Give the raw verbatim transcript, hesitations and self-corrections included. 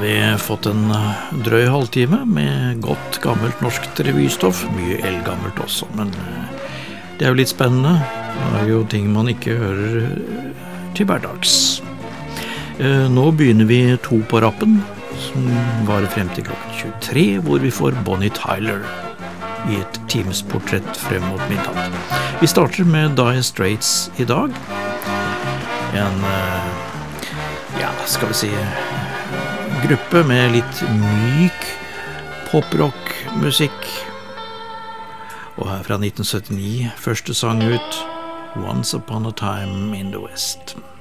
vi fått en drøy halvtime med godt gammelt norsk revystoff, mye eldgammelt også, men det er jo litt spennende. Det er jo ting man ikke hører til hverdags. Nå begynner vi to på rappen, som varer frem til klokken tjuetre, hvor vi får Bonnie Tyler i et timesportrett frem mot middag. Vi starter med Dire Straits i dag. En, ja, skal vi si, gruppe med litt myk poprock-musikk. Og her fra nitten syttini, første sang ut, Once Upon a Time in the West.